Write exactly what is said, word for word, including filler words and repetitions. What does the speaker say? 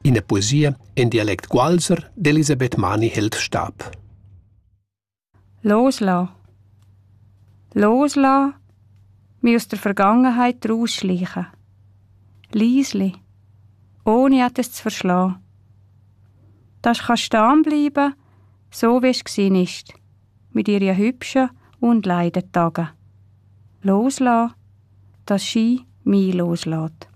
in der Poesie in Dialekt Gualser d'Elisabeth Mani hält Stab. Loslassen. Loslassen, mich aus der Vergangenheit rausschleichen. Leisli, ohne etwas zu verschlagen. Das kann stehen bleiben, so wie es gsi ist, mit ihren hübschen und Leidentagen. Loslassen, dass Ski mich loslässt.